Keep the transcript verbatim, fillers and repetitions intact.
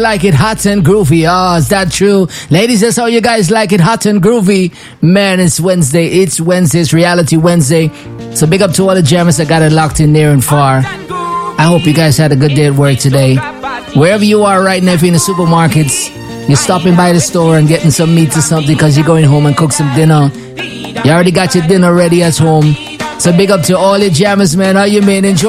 Like it hot and groovy. Oh, is that true? Ladies, that's how you guys like it hot and groovy. Man, it's Wednesday. It's Wednesday. It's Reality Wednesday. So big up to all the jammers that got it locked in near and far. I hope you guys had a good day at work today. Wherever you are right now, if you're in the supermarkets, you're stopping by the store and getting some meat or something because you're going home and cook some dinner. You already got your dinner ready at home. So big up to all the jammers, man. How you, man? Enjoy